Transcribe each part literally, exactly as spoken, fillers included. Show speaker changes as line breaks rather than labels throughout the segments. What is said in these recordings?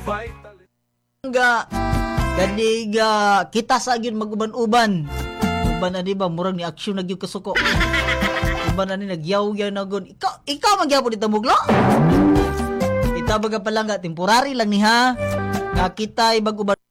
Nga kaniga kita sa gyud maguban-uban. Uban na di ba murag ni aksyon na gyud kasuko. Uban na ni nagyaw-yaw na gud. Ikaw ikaw magyapon dito muglo. Kita baga pala nga temporary lang ni ha. Nga kita ibag-uban.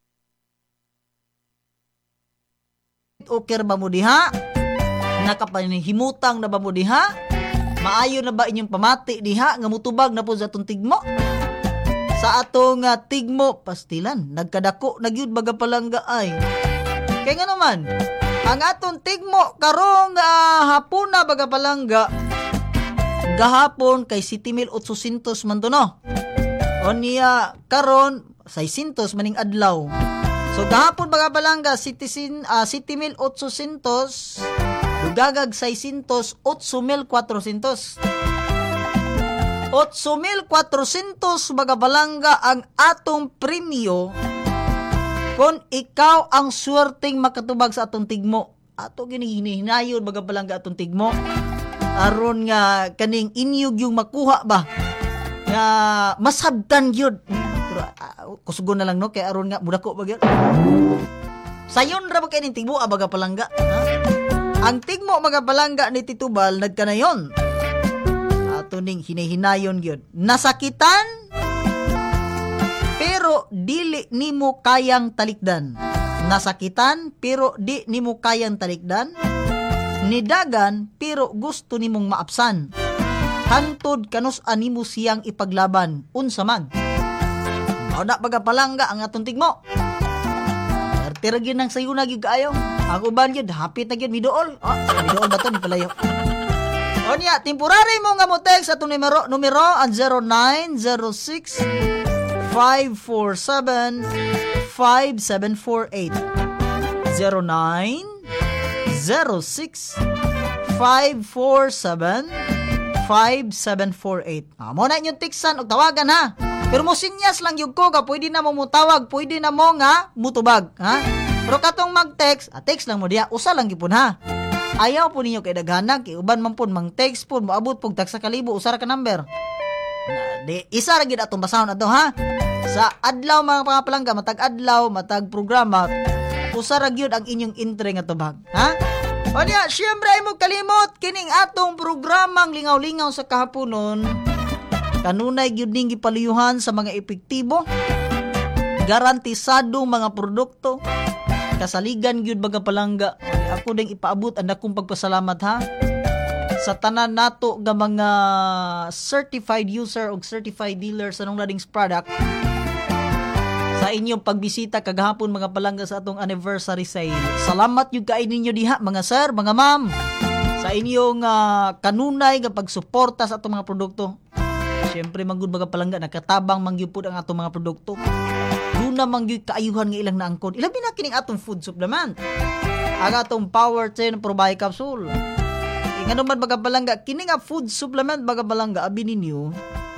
Okay ba mo diha? Nakapanhimutang na ba mo diha? Maayo na ba inyong pamati diha nga mutubag na po sa atong tigmo? Sa atong uh, tigmo pastilan nagkadako nagyud baga palangga ay. Kaya nga naman ang atong tigmo karong uh, hapuna baga palangga gahapon kay siete mil otsosintos man to no. O niya karon seiscientos maning adlaw. So gahapon baga palangga siete mil otsosintos dugagag seiscientos otso mil cuatrocientos. otso mil cuatrocientos baga balangga ang atong premyo kung ikaw ang swerteng makatubag sa atong tigmo. Ato ginihinayon baga balangga atong tigmo aron nga kaning inyog yung makuha ba nga masabtan gyud. Uh, kusugon na lang no kay aron nga mudako ba gyud. Sayon ra ba kay ning tigmo baga palangga. Ha? Ang tigmo baga palangga ni Titubal nagkanayon. Ato ning hinahinayon gyud. Nasakitan pero dili nimo kayang talikdan. Nasakitan pero di nimo kayang talikdan. Nidagan pero gusto nimong maapsan. Hantod kanus animo siyang ipaglaban unsa man. Mao na baga palangga ang atong tigmo. Perti ra gyud nang sayo na gyud kaayo. Ako ban gyud hapit na gyud miduol. Oh, miduol ba to ni palayo. O niya, temporary mo nga mo text atong numero, numero ang zero nine zero six five four seven five seven four eight. zero nine zero six five four seven five seven four eight. Ah, mo na inyong textan o tawagan ha. Pero mo sinyas lang yung ko ka, pwede na mo mutawag, pwede na mo nga mutubag, ha? Pero katong mag-text, ah, text lang mo diya, usa lang gipon ha. Ayaw po ninyo kay daghanag, kay uban man po, mang text po, maabot po, tag sa kalibo, usara ka number. Na, di, isa ra gid atong basahon ato ha. Sa adlaw mga pangapalangga, matag adlaw, matag programa, usara gyud ang inyong entry nga tubag, ha? O niya, syempre ay mo kalimot, kining atong programang lingaw-lingaw sa kahaponon, kanunay gyud ning gipaluyuhan sa mga epektibo, garantisadong mga produkto, kasaligan gyud baga palangga. Ako ding ipaabot ang akong pagpasalamat ha sa tanan nato nga mga certified user o certified dealer sa nung ladings product sa inyong pagbisita kagahapon mga palangga sa atong anniversary sale. Salamat yung kain ninyo diha mga sir, mga ma'am sa inyong uh, kanunay nga pagsuporta sa atong mga produkto. Siyempre manggod baga palangga nakatabang mangyupod ang atong mga produkto. Duna mangyud kaayuhan nga ilang naangkon. Ilabi na kining atong food supplement. Ang atong Power ten Probiotic Capsule. E, nga naman baga palangga kining nga food supplement baga palangga abi ninyo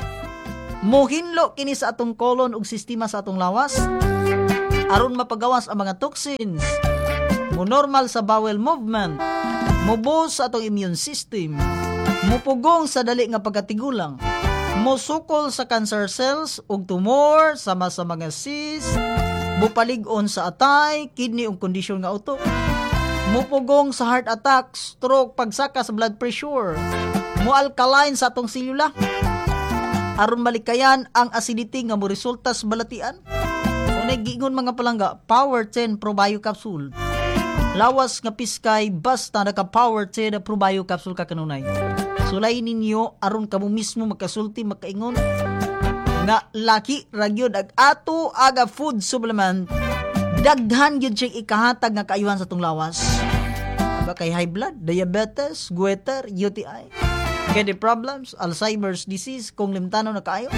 mohinlo kini sa atong colon ug sistema sa atong lawas aron mapagawas ang mga toxins, mo normal sa bowel movement, mobos sa atong immune system, mupugong sa dali nga pagkatigulang, mosukol sa cancer cells ug tumor sama sa mga cysts, mupalig-on sa atay, kidney ug kondisyon nga utok, mupugong sa heart attack, stroke, pagsaka sa blood pressure, mo-alkaline sa atong selula, aron malikayan ang acidity nga mo resulta sa balatian. Kung nagiingon mga palangga, Power ten Probiotic Capsule. Lawas nga piskay basta naka Power ten Probiotic Capsule ka kanunay. Sulay ninyo aron kamo mismo makasulti makaingon nga laki ragyod ag ato aga food supplement. Daghan gyud siya ikahatag nga kaayuhan sa tong lawas. Aba kay high blood, diabetes, goiter, U T I, kidney problems, Alzheimer's disease, kung limtanaw na kaayo.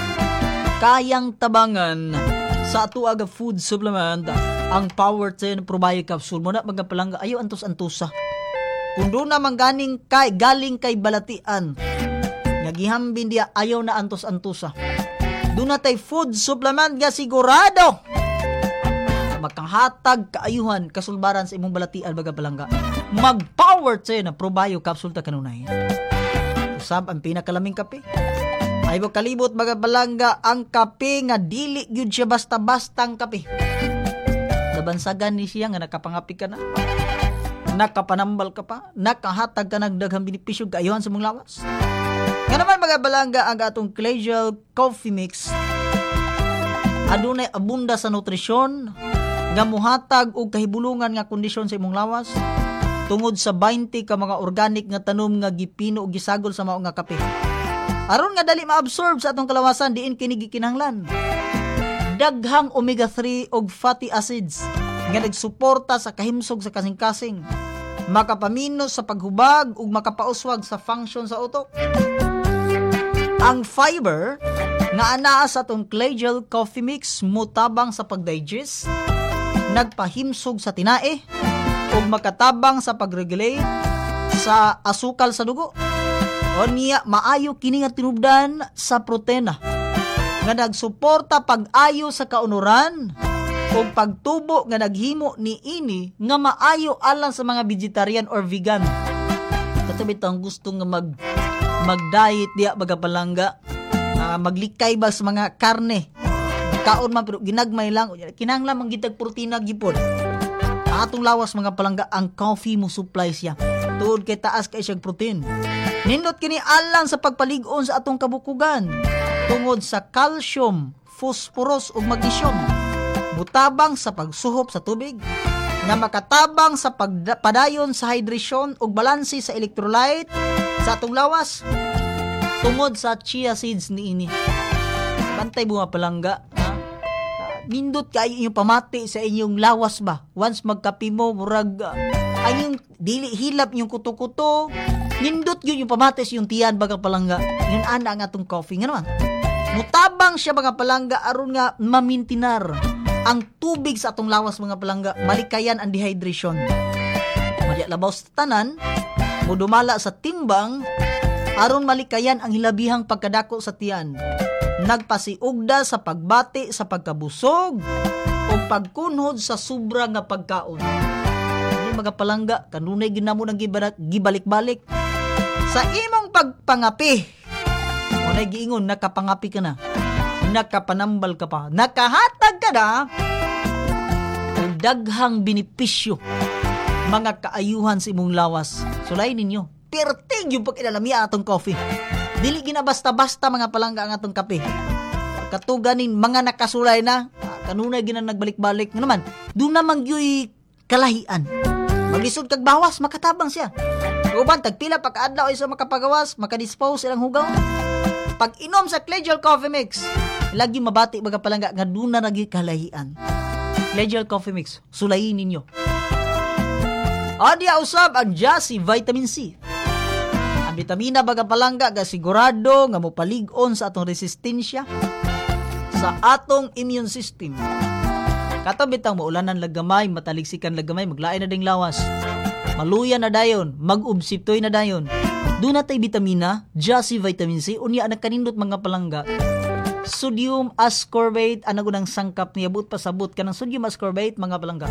Kayang tabangan sa ato aga food supplement ang Power ten Probiotic Capsule. Mo na magapalangga ayo antos-antosa. Kung doon naman galing kay, galing kay balatian, nagihambin dia ayaw na antos-antosa. Doon na tay food supplement nga sigurado makahatag kaayuhan kasulbaran sa imong balatian baga palangga. Mag Power ten na Probiotic Capsule ta kanunay. Usab ang pinakalaming kape. Ay mo kalibot mga palangga, ang kape nga dili gyud siya basta-bastang kape. Nabansagan ni siya nga nakapangapi ka na. Nakapanambal ka pa, nakahatag ka nagdaghang benepisyo kaayuhan sa mong lawas. Nga naman mga balangga, ang atong Collegial Coffee Mix adunay abunda sa nutrisyon nga muhatag og kahibulungan nga kondisyon sa imong lawas tungod sa twenty ka mga organic nga tanom nga gipino ug gisagol sa mao nga kape. Aron nga dali maabsorb sa atong kalawasan diin kini gikinahanglan daghang omega three ug fatty acids nga nagsuporta sa kahimsog sa kasing-kasing, makapamino sa paghubag ug makapauswag sa function sa utok. Ang fiber nga anaa sa atong Collegial Coffee Mix mutabang sa pagdigest, nagpahimsog sa tinae ug makatabang sa pagregulate sa asukal sa dugo. O niya maayo kini nga tinubdan sa proteina nga nagsuporta pag-ayo sa kaunuran o pagtubo nga naghimo ni ini nga maayo alang sa mga vegetarian or vegan. Katabi tang gusto nga mag mag-diet diya baga palangga, uh, maglikay ba sa mga karne, kaon man pero ginagmay lang, kinahanglan man gitag protina gipon. Atong lawas mga palangga, ang coffee mo supply siya tuod kay taas kay siyang protein. Nindot kini alang sa pagpalig-on sa atong kabukugan tungod sa calcium, phosphorus ug magnesium, mutabang sa pagsuhop sa tubig, nga makatabang sa pagpadayon sa hydration ug balanse sa electrolyte sa atong lawas tungod sa chia seeds niini. Bantay bunga palangga, ha? Nindot kayo inyong pamati sa inyong lawas ba? Once magkape mo, murag uh, ayong dili hilap yung kuto-kuto, nindot yun yung pamati sa yung tiyan baga palangga. Yun ana ang atong coffee nga naman. Mutabang siya mga palangga aron nga mamintinar ang tubig sa atong lawas mga palangga, malikayan ang dehydration. Madya labaw sa tanan, mudumala sa timbang, aron malikayan ang hilabihang pagkadako sa tiyan. Nagpasiugda sa pagbati sa pagkabusog o pagkunhod sa sobra nga pagkaon. Ini mga palangga, kanunay ginamo nang gibalik-balik sa imong pagpangapi. Unay giingon, nakapangapi ka na, nakapanambal ka pa, nakahatag ka na ang daghang benepisyo, mga kaayuhan sa imong lawas. Sulay ninyo, pertig yung pag-ilalami atong coffee. Dili gina basta-basta mga palangga ang atong kape. Katuganin mga nakasulay na, kanunay gina nagbalik-balik nga naman, doon naman gyoy kalahian. Magisod kag bawas, makatabang siya. Uban tagpila pagkaadlaw ay sa makapagawas, makadispose ilang hugaw. Pag inom sa Collegial Coffee Mix, lagi mabati mga palangga nga doon na nagi kalahian. Collegial Coffee Mix, sulayin ninyo. Adya usab ang Jassy Vitamin C. Ang vitamina baga palangga ga sigurado nga mopalig-on sa atong resistensya sa atong immune system. Kato bitang maulanan lagamay, mataligsikan lagamay, maglain na ding lawas. Maluya na dayon, mag-ubsiptoy na dayon. Doon na tayo vitamina, Jassy Vitamin C, unya ang kanindot mga palangga. Sodium ascorbate, anong unang sangkap niya, but pasabot ka ng sodium ascorbate mga palangga.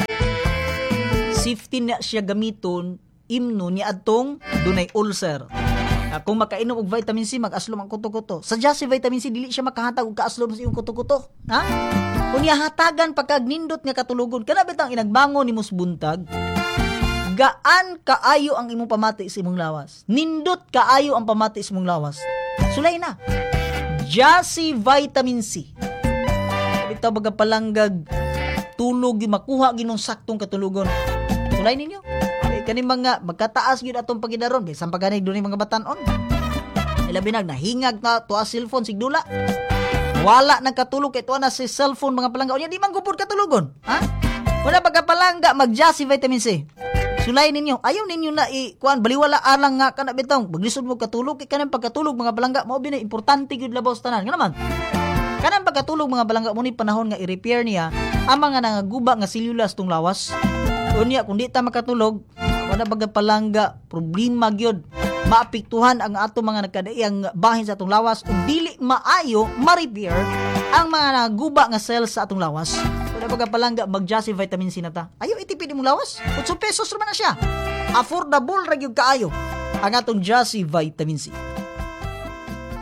Safety na siya gamiton, imno niya atong dunay ulcer. Uh, kung makainom og vitamin C, mag-aslom ang kuto-kuto. Sa Jassy Vitamin C, dili siya makahatag og kaaslom sa iyong kuto-kuto. Ha? Kung niya hatagan pagkagnindot nga katulugon, kana bitang inagbangon ni musbuntag, gaan kaayo ang imong pamati sa imong lawas. Nindot kaayo ang pamati sa imong lawas. Sulay na. Jassy Vitamin C. Bitaw baga palanggag, tulog, makuha ginong saktong katulugon. Sulay ninyo. Kani mga magkataas gyud atong pagidaron kay sampa ganay dunay mga batan-on. Ilabi nag nahingag na tuwa cellphone sigdula. Wala nang katulog kay tuwa na si cellphone mga palangga. Unya di man gupod katulugon. Ha? Wala pagka palangga mag Jassy Vitamin C. Sulay ninyo. Ayaw ninyo na i kuan baliwala alang nga kana bitong maglisod mo katulog kay kanang pagkatulog mga palangga mao binay importante gyud labaw sa tanan. Nga naman. Kanang pagkatulog mga palangga mo ni panahon nga i-repair niya ang mga nangaguba nga selulose tong lawas. Unya kung di ta makatulog, wala baga palangga, problema gyud. Maapektuhan ang ato mga nagkadaiyang bahin sa atong lawas ug dili maayo ma-repair ang mga naguba nga cells sa atong lawas. Wala baga palangga mag Jassy Vitamin C na ta. Ayaw itipid mo lawas. eight pesos ra man na siya. Affordable ra gyud kaayo ang atong Jassy Vitamin C.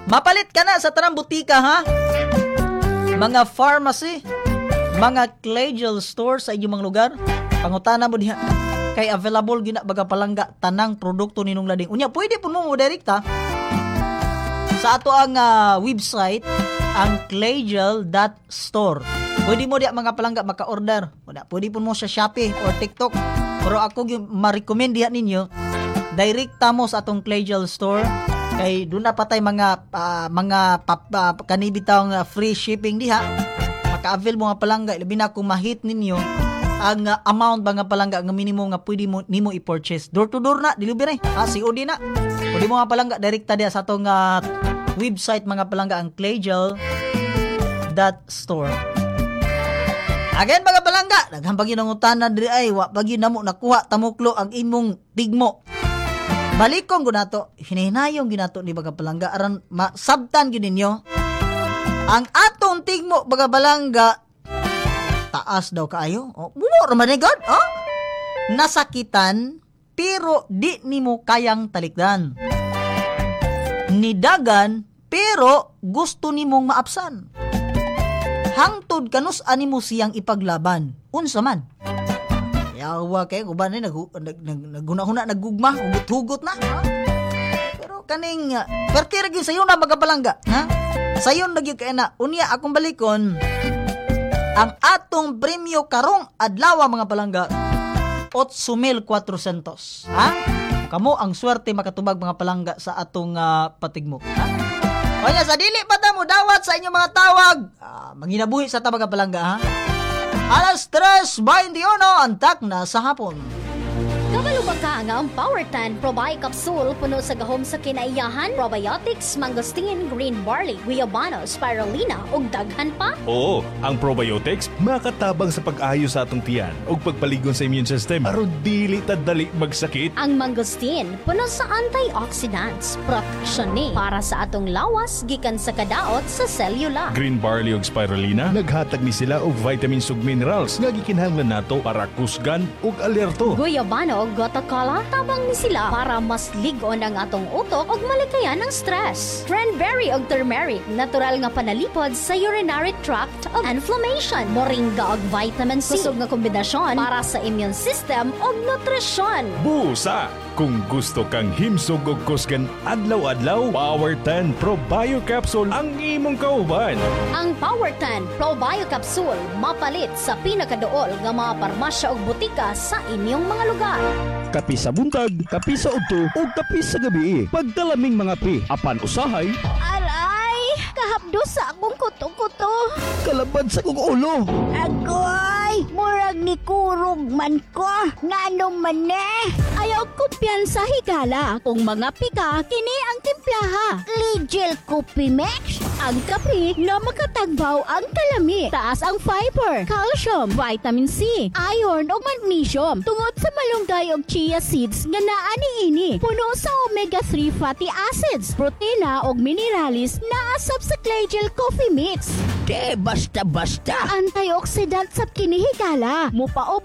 Mapalit ka na sa tanang butika, ha? Mga pharmacy, mga Clagel store sa inyong mga lugar. Pangutana mo diha. Kay available gina baga palangga tanang produkto ninong lading. Unya, pwede po mo mo direkta sa ato ang uh, website, ang clagel dot store. Pwede mo diya mga palangga maka-order. Pwede po mo sa Shopee or TikTok. Pero ako yung ma-recommend diha ninyo, direkta mo sa atong Clagel store. Kay doon na patay mga uh, mga pap, uh, kanibitang uh, free shipping diha. Maka-avail mo nga palangga, labi na kung ma-hit ninyo ang uh, amount ba nga palangga nga minimum nga pwede mo nimo i-purchase. Door to door na, delivery. Ah, C O D na. Pwede mo nga palangga direkta diha sa atong uh, website mga palangga, ang clagel dot store. Again mga palangga, daghang pag ginangutana diri ay wa pag namo nakuha tamuklo ang imong tigmo. Balikon ko nato, hinahinayong ginato ni baga palangga aran masabtan gyud ninyo. Ang atong tigmo baga palangga taas daw kaayo. Oh, bumo ra man god. Oh. Nasakitan pero di nimo kayang talikdan. Nidagan pero gusto nimong maapsan. Hangtod kanus animo siyang ipaglaban. Unsa man? Yawa kay uban ni nag naghuna-huna naggugma, hugot-hugot na. Ha? Pero kaning uh, perti ra gyud sayo na magapalangga, ha? Sayon na gyud kay na unya akong balikon. Ang atong premyo karong adlaw mga palangga eight mil kwatro-sentos. Ha? Kamo ang swerte makatubag mga palangga sa atong uh, patigmo. Ha? Kaya sa dili pa ta mo dawat sa inyong mga tawag. Ah, manginabuhi sa ta mga palangga, ha? Alas tres twenty-one antak na sa hapon.
Kabalubag ka nga ang Power ten Probi Capsule puno sa gahom sa kinaiyahan, probiotics, mangosteen, green barley, guayabano, spirulina ug daghan pa.
Oo, ang probiotics makatabang sa pag-ayos sa atong tiyan ug pagpaligon sa immune system aron dili ta dali magsakit.
Ang mangosteen puno sa antioxidants, protection ni para sa atong lawas gikan sa kadaot sa selula.
Green barley ug spirulina naghatag ni sila og vitamins ug minerals nga gikinahanglan nato para kusgan ug alerto.
Guayabano o Gota Cola, tabang ni sila para mas ligon ang atong utok ug malikayan ng stress. Cranberry o turmeric, natural nga panalipod sa urinary tract of inflammation. Moringa og vitamin C, kusog nga kombinasyon para sa immune system ug nutrisyon.
Busa! Kung gusto kang himsog ug kusgan adlaw-adlaw, Power ten Probio Capsule ang imong kauban.
Ang Power ten Probio Capsule mapalit sa pinakaduol nga mga parmasya ug butika sa inyong mga lugar.
Kapi sa buntag, kapi sa udto, o kapi sa gabi. Pagdalaming mga pi, apan usahay,
Aray! Kahapdo sa akong kuto-kuto.
kalabad sa kong ulo.
Agoy! Murag ni kurog man ko. Ngano man eh?
Ayaw kumpiyansa higala. Kung mga pika, kini ang timplaha.
Ligel Coffee Mix?
Ang kape nga makatagbaw ang kalami. Taas ang fiber, calcium, vitamin C, iron o magnesium. Tungod sa malunggay o chia seeds nga naa niini. Puno sa omega three fatty acids, protina o mineralis na asap sa Clagel Coffee Mix.
De, basta-basta.
Antioxidant sa kinihigala. Mupaob